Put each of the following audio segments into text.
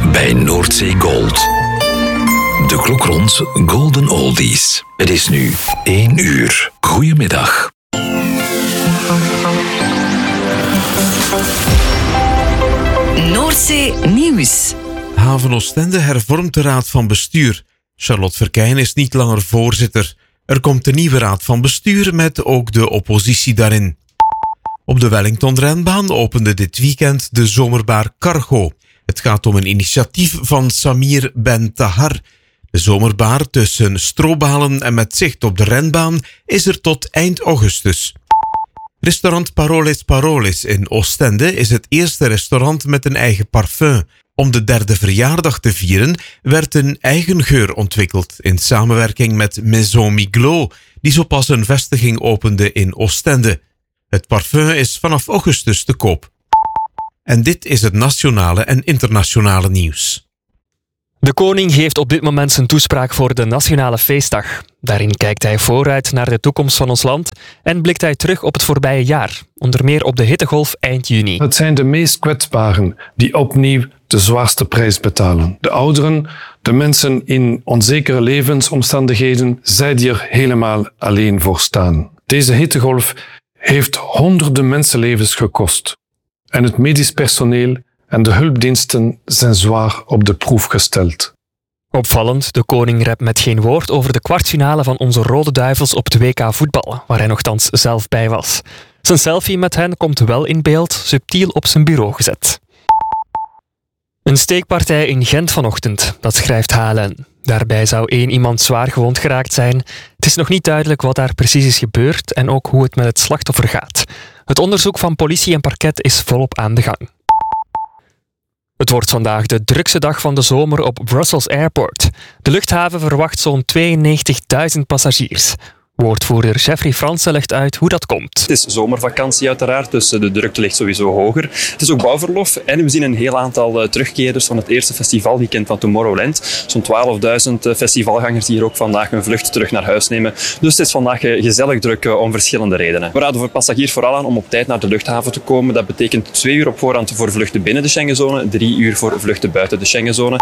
bij Noordzee Gold. De klok rond Golden Oldies. Het is nu 1 uur. Goedemiddag. Noordzee Nieuws. Haven Oostende hervormt de raad van bestuur. Charlotte Verkeyen is niet langer voorzitter. Er komt een nieuwe raad van bestuur met ook de oppositie daarin. Op de Wellington-renbaan opende dit weekend de zomerbaar Cargo. Het gaat om een initiatief van Samir Ben Tahar. De zomerbaar tussen strobalen en met zicht op de renbaan is er tot eind augustus. Restaurant Paroles in Oostende is het eerste restaurant met een eigen parfum. Om de 3e verjaardag te vieren werd een eigen geur ontwikkeld in samenwerking met Maison Miglos, die zo pas een vestiging opende in Oostende. Het parfum is vanaf augustus te koop. En dit is het nationale en internationale nieuws. De koning geeft op dit moment zijn toespraak voor de Nationale Feestdag. Daarin kijkt hij vooruit naar de toekomst van ons land en blikt hij terug op het voorbije jaar, onder meer op de hittegolf eind juni. Het zijn de meest kwetsbaren die opnieuw de zwaarste prijs betalen. De ouderen, de mensen in onzekere levensomstandigheden, zij die er helemaal alleen voor staan. Deze hittegolf heeft honderden mensenlevens gekost. En het medisch personeel en de hulpdiensten zijn zwaar op de proef gesteld. Opvallend, de koning rept met geen woord over de kwartfinale van onze Rode Duivels op het WK voetbal, waar hij nogthans zelf bij was. Zijn selfie met hen komt wel in beeld, subtiel op zijn bureau gezet. Een steekpartij in Gent vanochtend, dat schrijft HLN. Daarbij zou 1 iemand zwaar gewond geraakt zijn. Het is nog niet duidelijk wat daar precies is gebeurd en ook hoe het met het slachtoffer gaat. Het onderzoek van politie en parket is volop aan de gang. Het wordt vandaag de drukste dag van de zomer op Brussels Airport. De luchthaven verwacht zo'n 92.000 passagiers. Woordvoerder Jeffrey Fransen legt uit hoe dat komt. Het is zomervakantie uiteraard, dus de drukte ligt sowieso hoger. Het is ook bouwverlof en we zien een heel aantal terugkeerders van het eerste festivalweekend van Tomorrowland. Zo'n 12.000 festivalgangers die hier ook vandaag een vlucht terug naar huis nemen. Dus het is vandaag gezellig druk om verschillende redenen. We raden voor passagiers vooral aan om op tijd naar de luchthaven te komen. Dat betekent 2 uur op voorhand voor vluchten binnen de Schengenzone, 3 uur voor vluchten buiten de Schengenzone.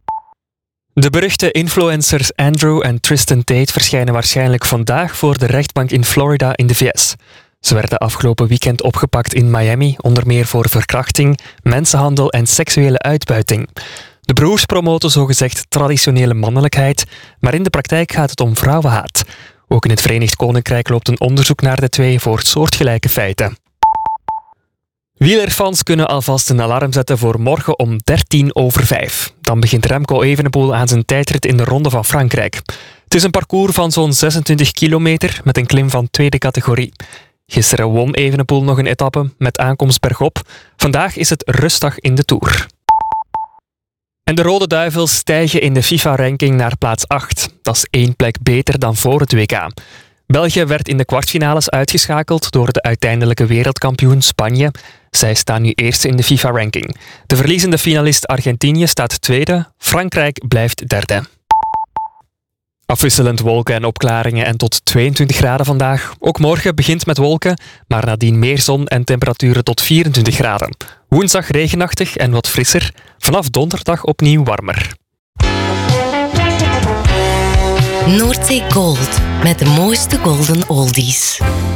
De beruchte influencers Andrew en Tristan Tate verschijnen waarschijnlijk vandaag voor de rechtbank in Florida in de VS. Ze werden afgelopen weekend opgepakt in Miami, onder meer voor verkrachting, mensenhandel en seksuele uitbuiting. De broers promoten zogezegd traditionele mannelijkheid, maar in de praktijk gaat het om vrouwenhaat. Ook in het Verenigd Koninkrijk loopt een onderzoek naar de twee voor soortgelijke feiten. Wielerfans kunnen alvast een alarm zetten voor morgen om 5:13. Dan begint Remco Evenepoel aan zijn tijdrit in de Ronde van Frankrijk. Het is een parcours van zo'n 26 kilometer met een klim van tweede categorie. Gisteren won Evenepoel nog een etappe met aankomst bergop. Vandaag is het rustdag in de Tour. En de Rode Duivels stijgen in de FIFA-ranking naar plaats 8. Dat is 1 plek beter dan voor het WK. België werd in de kwartfinales uitgeschakeld door de uiteindelijke wereldkampioen Spanje. Zij staan nu eerste in de FIFA-ranking. De verliezende finalist Argentinië staat tweede, Frankrijk blijft derde. Afwisselend wolken en opklaringen en tot 22 graden vandaag. Ook morgen begint met wolken, maar nadien meer zon en temperaturen tot 24 graden. Woensdag regenachtig en wat frisser. Vanaf donderdag opnieuw warmer. Noordzee Gold met de mooiste golden oldies.